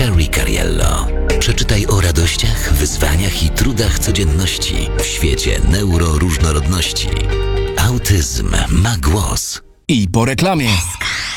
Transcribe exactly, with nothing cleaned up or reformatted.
Harry Cariello. Przeczytaj o radościach, wyzwaniach i trudach codzienności w świecie neuroróżnorodności. Autyzm ma głos. I po reklamie.